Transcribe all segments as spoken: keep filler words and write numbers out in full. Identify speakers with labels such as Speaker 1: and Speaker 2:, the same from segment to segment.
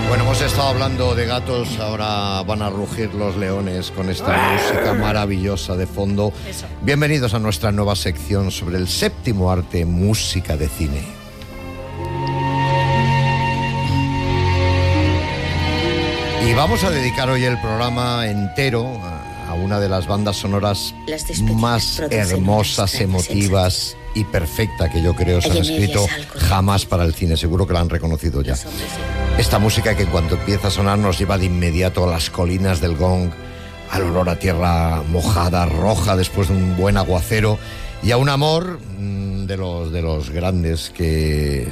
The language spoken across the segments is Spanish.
Speaker 1: Bueno, hemos estado hablando de gatos, ahora van a rugir los leones con esta música maravillosa de fondo.
Speaker 2: Eso.
Speaker 1: Bienvenidos a nuestra nueva sección sobre el séptimo arte, música de cine. Y vamos a dedicar hoy el programa entero a una de las bandas sonoras más hermosas, emotivas y perfecta que yo creo se han escrito jamás para el cine. Seguro que la han reconocido ya. Esta música que cuando empieza a sonar nos lleva de inmediato a las colinas del Gong, al olor a tierra mojada, roja después de un buen aguacero y a un amor mmm, de los, de los grandes que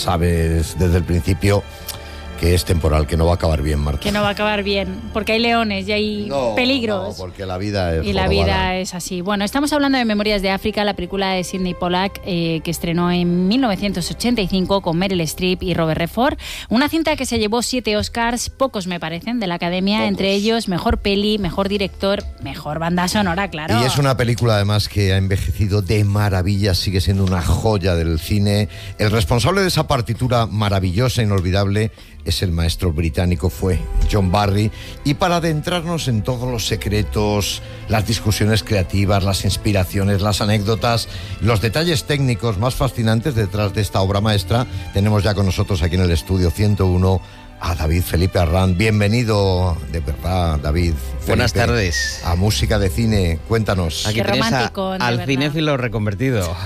Speaker 1: sabes desde el principio que es temporal, que no va a acabar bien, Marta.
Speaker 2: Que no va a acabar bien, porque hay leones y hay
Speaker 1: no,
Speaker 2: peligros.
Speaker 1: No, porque la vida es
Speaker 2: Y la
Speaker 1: jorobada.
Speaker 2: vida es así. Bueno, estamos hablando de Memorias de África, la película de Sidney Pollack, eh, que estrenó en mil novecientos ochenta y cinco con Meryl Streep y Robert Redford. Una cinta que se llevó siete Oscars, pocos me parecen, de la Academia, pocos. Entre ellos mejor peli, mejor director, mejor banda sonora, claro.
Speaker 1: Y es una película además que ha envejecido de maravilla, sigue siendo una joya del cine. El responsable de esa partitura maravillosa, inolvidable, es el maestro británico, fue John Barry. Y para adentrarnos en todos los secretos, las discusiones creativas, las inspiraciones, las anécdotas, los detalles técnicos más fascinantes detrás de esta obra maestra, tenemos ya con nosotros aquí en el estudio ciento uno a David Felipe Arrand. Bienvenido, de verdad, David Felipe,
Speaker 3: buenas tardes.
Speaker 1: A Música de Cine. Cuéntanos.
Speaker 3: Aquí
Speaker 2: Qué
Speaker 3: tenéis
Speaker 2: romántico,
Speaker 3: a,
Speaker 2: de
Speaker 3: al
Speaker 2: verdad.
Speaker 3: cinéfilo reconvertido.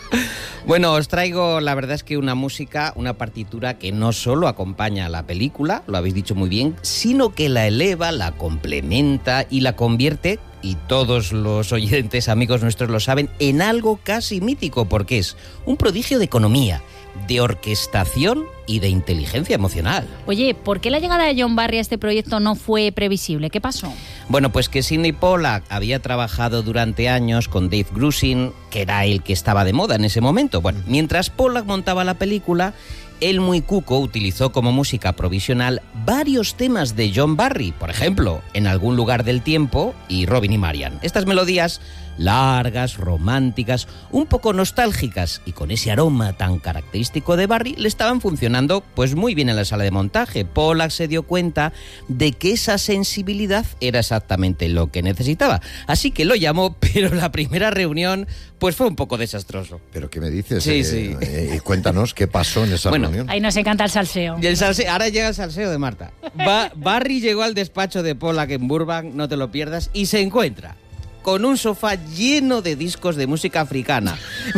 Speaker 3: Bueno, os traigo, la verdad es que una música, una partitura que no solo acompaña a la película, lo habéis dicho muy bien, sino que la eleva, la complementa y la convierte, y todos los oyentes, amigos nuestros lo saben, en algo casi mítico, porque es un prodigio de economía, de orquestación y de inteligencia emocional.
Speaker 2: Oye, ¿por qué la llegada de John Barry a este proyecto no fue previsible? ¿Qué pasó?
Speaker 3: Bueno, pues que Sidney Pollack había trabajado durante años con Dave Grusin, que era el que estaba de moda en ese momento. Bueno, mientras Pollack montaba la película, el muy cuco utilizó como música provisional varios temas de John Barry, por ejemplo, En algún lugar del tiempo y Robin y Marian. Estas melodías largas, románticas, un poco nostálgicas y con ese aroma tan característico de Barry le estaban funcionando pues muy bien en la sala de montaje. Pollack se dio cuenta de que esa sensibilidad era exactamente lo que necesitaba, así que lo llamó, pero la primera reunión pues fue un poco desastroso.
Speaker 1: ¿Pero qué me dices?
Speaker 3: Sí,
Speaker 1: eh,
Speaker 3: sí.
Speaker 1: Eh, cuéntanos qué pasó en esa
Speaker 3: Bueno,
Speaker 1: reunión.
Speaker 2: Ahí nos encanta el salseo.
Speaker 3: Y el salseo, ahora llega el salseo de Marta. Ba- Barry llegó al despacho de Pollack en Burbank, no te lo pierdas, y se encuentra con un sofá lleno de discos de música africana,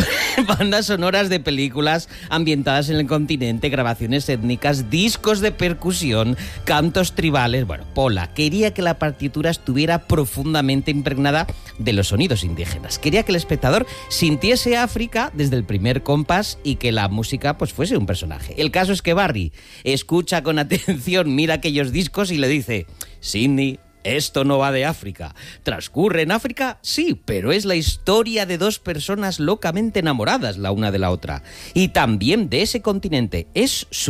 Speaker 3: bandas sonoras de películas ambientadas en el continente, grabaciones étnicas, discos de percusión, cantos tribales. Bueno, Pollack quería que la partitura estuviera profundamente impregnada de los sonidos indígenas. Quería que el espectador sintiese África desde el primer compás y que la música pues fuese un personaje. El caso es que Barry escucha con atención, mira aquellos discos y le dice: Sidney, esto no va de África. ¿Transcurre en África? Sí, pero es la historia de dos personas locamente enamoradas la una de la otra. Y también de ese continente. Es su